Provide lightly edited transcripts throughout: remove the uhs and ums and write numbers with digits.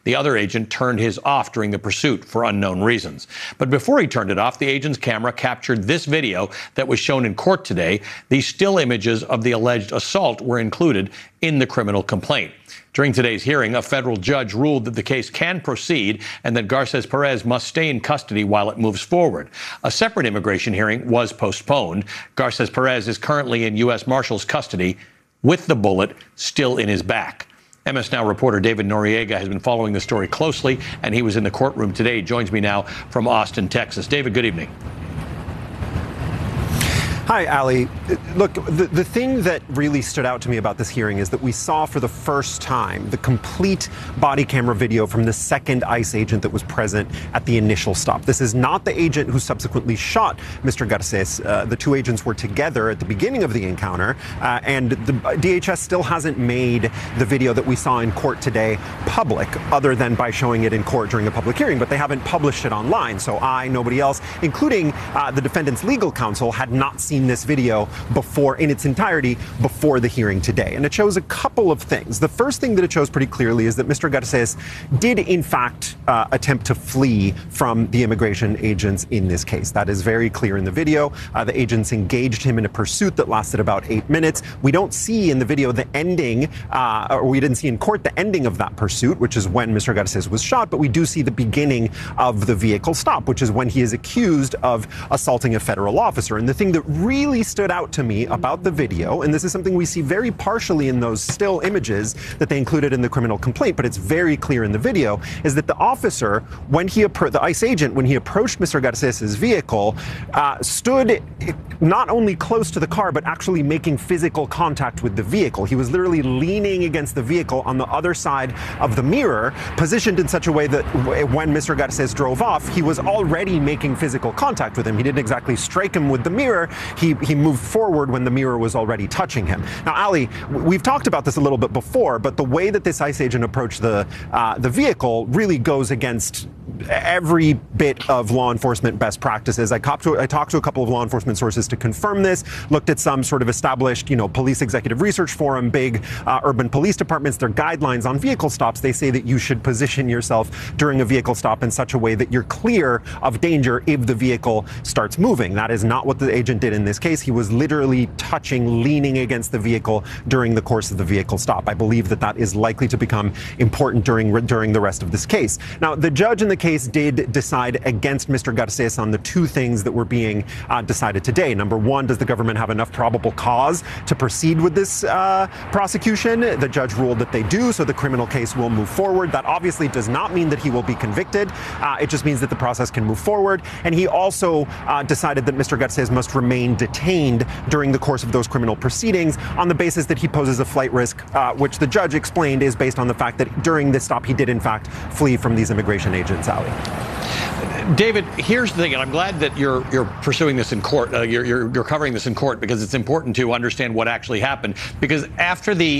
The other agent turned his off during the pursuit for unknown reasons. But before he turned it off, the agent's camera captured this video that was shown in court today. These still images of the alleged assault were included in the criminal complaint. During today's hearing, a federal judge ruled that the case can proceed and that Garces Perez must stay in custody while it moves forward. A separate immigration hearing was postponed. Garces Perez is currently in U.S. Marshals custody with the bullet still in his back. MS Now reporter David Noriega has been following the story closely, and he was in the courtroom today. He joins me now from Austin, Texas. David, good evening. Hi, Ali. Look, the thing that really stood out to me about this hearing is that we saw for the first time the complete body camera video from the second ICE agent that was present at the initial stop. This is not the agent who subsequently shot Mr. Garces. The two agents were together at the beginning of the encounter, and the DHS still hasn't made the video that we saw in court today public, other than by showing it in court during a public hearing, but they haven't published it online. So nobody else, including the defendant's legal counsel, had not seen this video before in its entirety before the hearing today. And it shows a couple of things. The first thing that it shows pretty clearly is that Mr. Garces did in fact attempt to flee from the immigration agents in this case. That is very clear in the video. The agents engaged him in a pursuit that lasted about 8 minutes. We don't see in the video the ending, or we didn't see in court the ending of that pursuit, which is when Mr. Garces was shot, but we do see the beginning of the vehicle stop, which is when he is accused of assaulting a federal officer. And the thing that really stood out to me about the video, and this is something we see very partially in those still images that they included in the criminal complaint, but it's very clear in the video, is that the officer, the ICE agent, when he approached Mr. Garces's vehicle, stood not only close to the car, but actually making physical contact with the vehicle. He was literally leaning against the vehicle on the other side of the mirror, positioned in such a way that when Mr. Garces drove off, he was already making physical contact with him. He didn't exactly strike him with the mirror. He moved forward when the mirror was already touching him. Now, Ali, we've talked about this a little bit before, but the way that this ICE agent approached the vehicle really goes against every bit of law enforcement best practices. I talked to a couple of law enforcement sources to confirm this, looked at some sort of established, police executive research forum, big urban police departments, their guidelines on vehicle stops. They say that you should position yourself during a vehicle stop in such a way that you're clear of danger if the vehicle starts moving. That is not what the agent did in this case. He was literally leaning against the vehicle during the course of the vehicle stop. I believe that is likely to become important during the rest of this case. Now, the judge in the case did decide against Mr. Garces on the two things that were being decided today. Number one, does the government have enough probable cause to proceed with this prosecution? The judge ruled that they do, so the criminal case will move forward. That obviously does not mean that he will be convicted. It just means that the process can move forward. And he also decided that Mr. Garces must remain detained during the course of those criminal proceedings on the basis that he poses a flight risk, which the judge explained is based on the fact that during this stop he did in fact flee from these immigration agents, Ali. David, here's the thing, and I'm glad that you're pursuing this in court. You're covering this in court because it's important to understand what actually happened. Because after the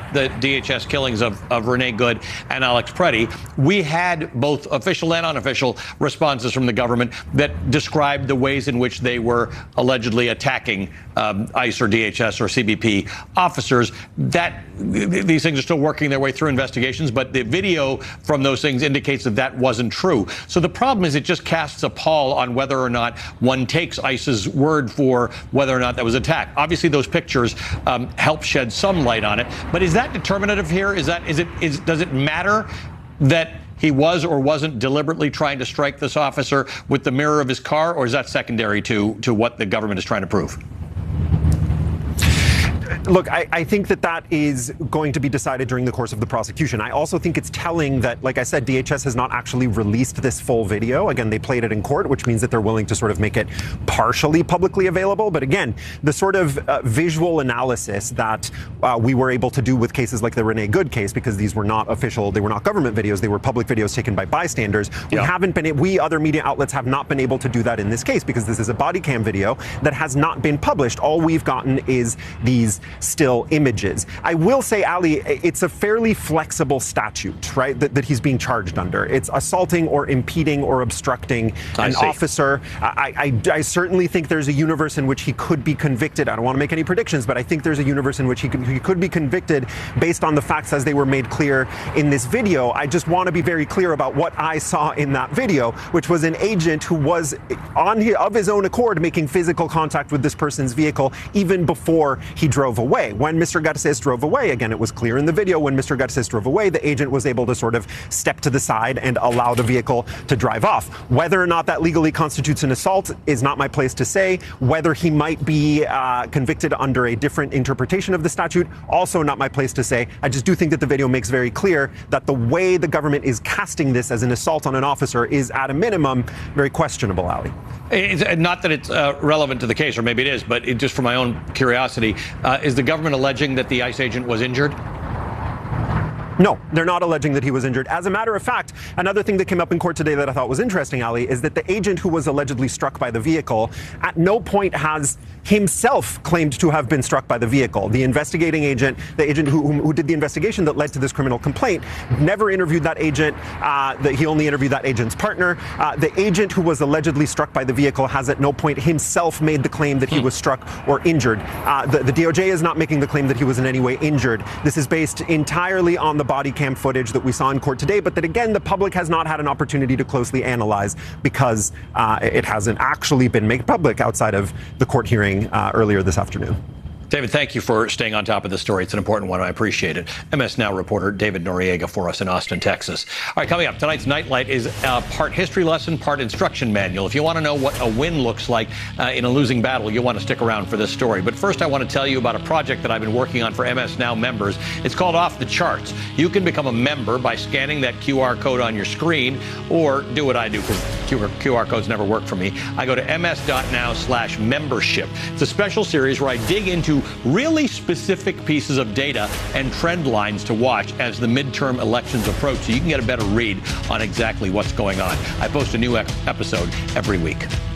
DHS killings of Renee Good and Alex Preddy, we had both official and unofficial responses from the government that described the ways in which they were allegedly attacking ICE or DHS or CBP officers. That these things are still working their way through investigations, but the video from those things indicates that wasn't true. So the problem is it just casts a pall on whether or not one takes ICE's word for whether or not that was attacked. Obviously, those pictures help shed some light on it. But is that determinative here? Does it matter that he was or wasn't deliberately trying to strike this officer with the mirror of his car, or is that secondary to what the government is trying to prove? Look, I think that is going to be decided during the course of the prosecution. I also think it's telling that, like I said, DHS has not actually released this full video. Again, they played it in court, which means that they're willing to sort of make it partially publicly available. But again, the sort of visual analysis that we were able to do with cases like the Renee Good case, because these were not official, they were not government videos, they were public videos taken by bystanders. We other media outlets have not been able to do that in this case because this is a body cam video that has not been published. All we've gotten is these still images. I will say, Ali, it's a fairly flexible statute, right, that he's being charged under. It's assaulting or impeding or obstructing an officer. I certainly think there's a universe in which he could be convicted. I don't want to make any predictions, but I think there's a universe in which he could be convicted based on the facts as they were made clear in this video. I just want to be very clear about what I saw in that video, which was an agent who was of his own accord making physical contact with this person's vehicle even before he drove away. When Mr. Garces drove away, again, it was clear in the video, when Mr. Garces drove away, the agent was able to sort of step to the side and allow the vehicle to drive off. Whether or not that legally constitutes an assault is not my place to say. Whether he might be convicted under a different interpretation of the statute, also not my place to say. I just do think that the video makes very clear that the way the government is casting this as an assault on an officer is, at a minimum, very questionable, Ali. It's not that it's relevant to the case, or maybe it is, but just for my own curiosity, is the government alleging that the ICE agent was injured? No, they're not alleging that he was injured. As a matter of fact, another thing that came up in court today that I thought was interesting, Ali, is that the agent who was allegedly struck by the vehicle at no point has himself claimed to have been struck by the vehicle. The investigating agent, the agent who did the investigation that led to this criminal complaint, never interviewed that agent. He only interviewed that agent's partner. The agent who was allegedly struck by the vehicle has at no point himself made the claim that he was struck or injured. The DOJ is not making the claim that he was in any way injured. This is based entirely on the body cam footage that we saw in court today, but that, again, the public has not had an opportunity to closely analyze because it hasn't actually been made public outside of the court hearing earlier this afternoon. David, thank you for staying on top of the story. It's an important one. I appreciate it. MS Now reporter David Noriega for us in Austin, Texas. All right, coming up, tonight's Nightlight is part history lesson, part instruction manual. If you want to know what a win looks like in a losing battle, you'll want to stick around for this story. But first, I want to tell you about a project that I've been working on for MS Now members. It's called Off the Charts. You can become a member by scanning that QR code on your screen, or do what I do, because QR codes never work for me. I go to ms.now/membership. It's a special series where I dig into really specific pieces of data and trend lines to watch as the midterm elections approach, so you can get a better read on exactly what's going on. I post a new episode every week.